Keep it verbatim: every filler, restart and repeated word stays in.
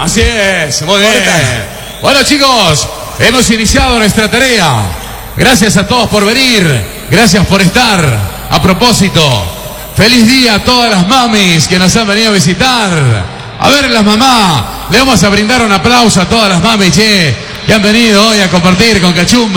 Así es, muy bien. Bueno, chicos, hemos iniciado nuestra tarea. Gracias a todos por venir. Gracias por estar. A propósito, feliz día a todas las mamis que nos han venido a visitar. A ver, las mamás, le vamos a brindar un aplauso a todas las mamis, che, que han venido hoy a compartir con Cachumba.